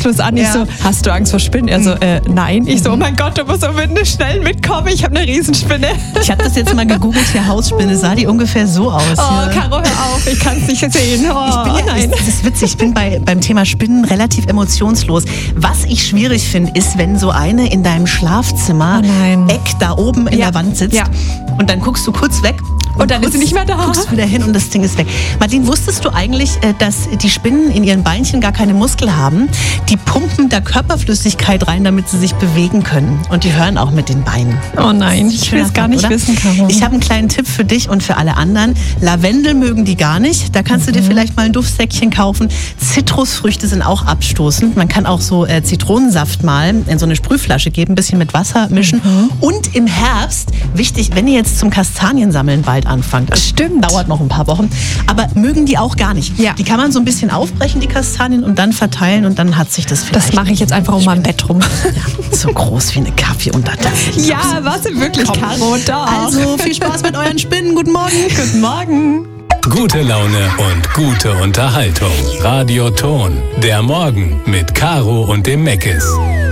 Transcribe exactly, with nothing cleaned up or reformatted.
emotionslos an. Ich Ja. so, hast du Angst vor Spinnen? Er so, äh, nein. Ich so, oh mein Gott, du musst unbedingt schnell mitkommen. Ich habe eine Riesenspinne. Ich habe das jetzt mal gegoogelt, hier Hausspinne, sah die ungefähr so aus. Oh, hier. Caro, hör auf, ich kann es nicht sehen. Oh, Ich bin ja, nein. Das ist witzig, ich bin bei, beim Thema Spinnen relativ emotionslos. Was ich schwierig finde, ist, wenn so eine in deinem Schlafzimmer Oh nein. Eck da oben in Ja, der Wand sitzt ja. und dann guckst du kurz weg. Und dann ist kurz sie nicht mehr da. Guckst wieder hin und das Ding ist weg. Martin, wusstest du eigentlich, äh, dass die Spinnen in ihren Beinchen gar keine Muskel haben? Die pumpen da Körperflüssigkeit rein, damit sie sich bewegen können. Und die hören auch mit den Beinen. Oh nein, ich will es gar nicht Oder? wissen, Caro. Ich habe einen kleinen Tipp für dich und für alle anderen. Lavendel mögen die gar nicht. Da kannst du dir vielleicht mal ein Duftsäckchen kaufen. Zitrusfrüchte sind auch abstoßend. Man kann auch so äh, Zitronensaft mal in so eine Sprühflasche geben, ein bisschen mit Wasser mischen. Und im Herbst, wichtig, wenn ihr jetzt zum Kastaniensammeln bald anfangt. Das Stimmt. Dauert noch ein paar Wochen. Aber mögen die auch gar nicht. Ja. Die kann man so ein bisschen aufbrechen, die Kastanien, und dann verteilen und dann hat sich das vielleicht... Das mache ich jetzt einfach um mein Bett rum. so groß wie eine Kaffeeuntertasse. Ja, was denn wirklich, Caro? Doch. Also viel Spaß mit euren Spinnen. Guten Morgen. Guten Morgen. Gute Laune und gute Unterhaltung. Radio Ton. Der Morgen mit Caro und dem Meckes.